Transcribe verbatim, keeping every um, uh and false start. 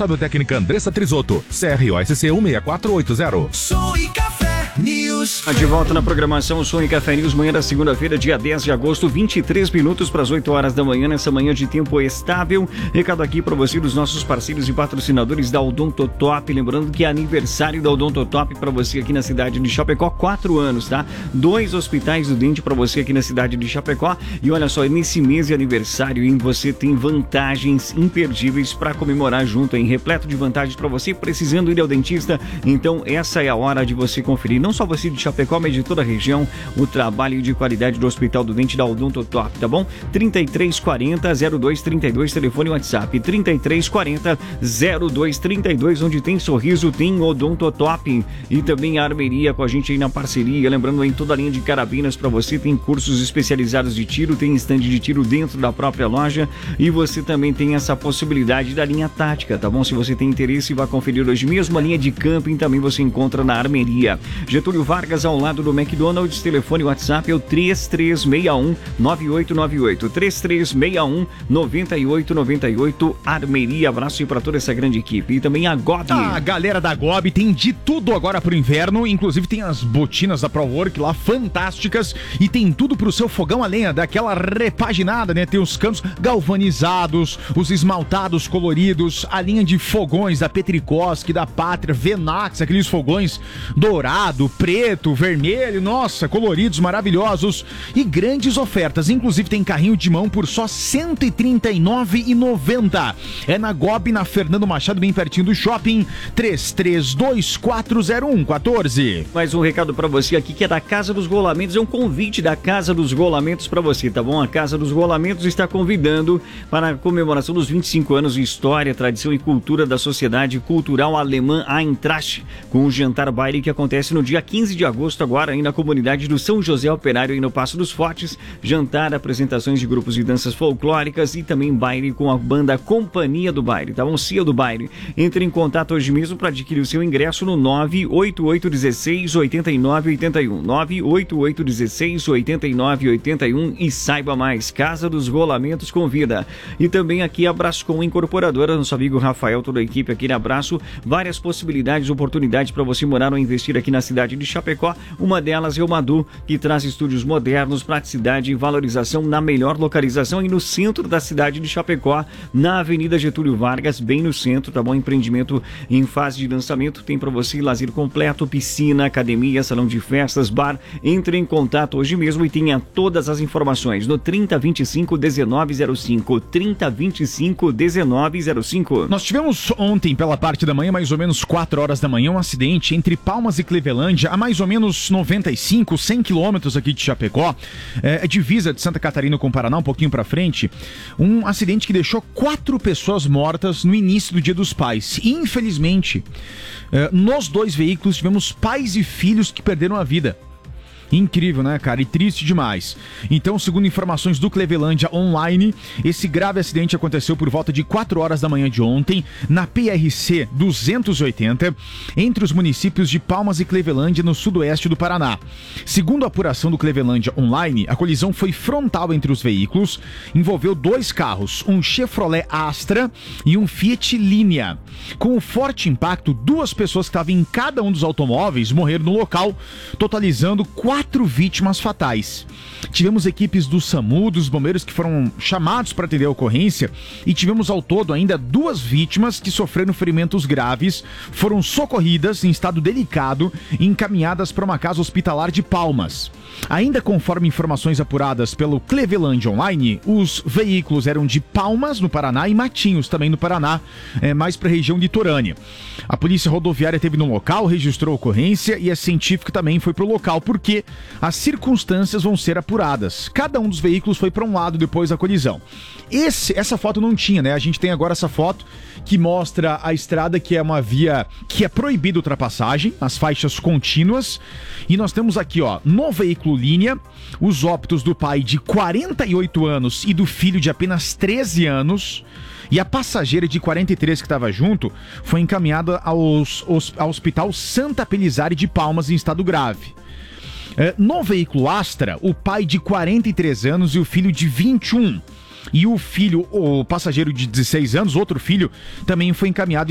responsável técnica Andressa Trisotto, C R O S C um seis quatro oito zero. Som e Café News. De volta na programação Som e Café News, manhã da segunda-feira, dia dez de agosto, vinte e três minutos para as oito horas da manhã, nessa manhã de tempo estável. Recado aqui para você dos nossos parceiros e patrocinadores da Odontotop. Lembrando que é aniversário da Odontotop para você aqui na cidade de Chapecó, quatro anos, tá? Dois hospitais do dente para você aqui na cidade de Chapecó. E olha só, nesse mês de aniversário, hein, você tem vantagens imperdíveis para comemorar junto, hein? Repleto de vantagens para você, precisando ir ao dentista. Então essa é a hora de você conferir, não só você de Chapecó, mas de toda a região, o trabalho de qualidade do Hospital do Dente da Odontotop, tá bom? trinta e três quarenta, zero dois trinta e dois, telefone WhatsApp trinta e três quarenta, zero dois trinta e dois, onde tem sorriso, tem Odontotop. E também a Armeria com a gente aí na parceria, lembrando, em toda a linha de carabinas para você, tem cursos especializados de tiro, tem estande de tiro dentro da própria loja, e você também tem essa possibilidade da linha tática, tá bom? Se você tem interesse, vá conferir hoje mesmo. A linha de camping também você encontra na Armeria. Getúlio Vargas, ao lado do McDonald's, telefone WhatsApp é o três três seis um, nove oito nove oito, três três seis um, nove oito nove oito. Armeria, abraço aí para toda essa grande equipe. E também a Gobi. A galera da Gobi tem de tudo agora pro inverno, inclusive tem as botinas da ProWork lá, fantásticas, e tem tudo pro seu fogão a lenha, daquela repaginada, né? Tem os canos galvanizados, os esmaltados coloridos, a linha de fogões da Petrikoski, da Pátria, Venax, aqueles fogões dourado, preto, vermelho, nossa, coloridos, maravilhosos, e grandes ofertas. Inclusive tem carrinho de mão por só cento e trinta e nove reais e noventa centavos. É na Gobi, na Fernando Machado, bem pertinho do shopping. Três três dois quatro zero um um quatro. Mais um recado pra você aqui, que é da Casa dos Rolamentos, é um convite da Casa dos Rolamentos pra você, tá bom? A Casa dos Rolamentos está convidando para a comemoração dos vinte e cinco anos de história, tradição e cultura da Sociedade Cultural Alemã Eintracht, com o jantar baile que acontece no dia quinze de agosto, agora aí na comunidade do São José Operário, aí no Passo dos Fortes. Jantar, apresentações de grupos de danças folclóricas e também baile com a banda Companhia do Baile, tá bom? C I A do Baile. Entre em contato hoje mesmo para adquirir o seu ingresso no nove oito oito um seis, oito nove oito um, nove oito oito um seis, oito nove oito um, e saiba mais. Casa dos Rolamentos convida. E também aqui a Brascom Incorporadora, nosso amigo Rafael, toda a equipe, aquele abraço. Várias possibilidades, oportunidades para você morar ou investir aqui na cidade de Chapecó. Uma delas é o Madu, que traz estúdios modernos, praticidade e valorização na melhor localização e no centro da cidade de Chapecó, na Avenida Getúlio Vargas, bem no centro, tá bom? Empreendimento em fase de lançamento, tem para você lazer completo, piscina, academia, salão de festas, bar. Entre em contato hoje mesmo e tenha todas as informações no trinta vinte e cinco, dezenove zero cinco, trinta vinte e cinco, dezenove zero cinco. Nós tivemos ontem, pela parte da manhã, mais ou menos quatro horas da manhã, um acidente entre Palmas e Clevelândia, a mais ou menos noventa e cinco, cem quilômetros aqui de Chapecó, é, divisa de Santa Catarina com o Paraná, um pouquinho pra frente. Um acidente que deixou quatro pessoas mortas no início do Dia dos Pais. Infelizmente, é, nos dois veículos tivemos pais e filhos que perderam a vida. Incrível, né, cara? E triste demais. Então, segundo informações do Clevelândia Online, esse grave acidente aconteceu por volta de quatro horas da manhã de ontem, na P R C duzentos e oitenta, entre os municípios de Palmas e Clevelândia, no sudoeste do Paraná. Segundo a apuração do Clevelândia Online, a colisão foi frontal entre os veículos, envolveu dois carros, um Chevrolet Astra e um Fiat Linea. Com o forte impacto, duas pessoas que estavam em cada um dos automóveis morreram no local, totalizando quatro Quatro vítimas fatais. Tivemos equipes do SAMU, dos bombeiros, que foram chamados para atender a ocorrência, e tivemos ao todo ainda duas vítimas que sofreram ferimentos graves, foram socorridas em estado delicado e encaminhadas para uma casa hospitalar de Palmas. Ainda conforme informações apuradas pelo Clevelândia Online, os veículos eram de Palmas, no Paraná, e Matinhos, também no Paraná, é, mais para a região litorânea. A polícia rodoviária esteve no local, registrou a ocorrência, e a científica também foi para o local, porque as circunstâncias vão ser apuradas. Cada um dos veículos foi para um lado depois da colisão. Esse, essa foto não tinha, né? A gente tem agora essa foto que mostra a estrada, que é uma via que é proibida ultrapassagem, as faixas contínuas. E nós temos aqui, ó, no veículo Linea, os óbitos do pai de quarenta e oito anos e do filho de apenas treze anos. E a passageira de quarenta e três que estava junto foi encaminhada aos, aos, ao Hospital Santa Pelizari de Palmas em estado grave. É, no veículo Astra, o pai de quarenta e três anos e o filho de vinte e um. E o filho, o passageiro de dezesseis anos, outro filho, também foi encaminhado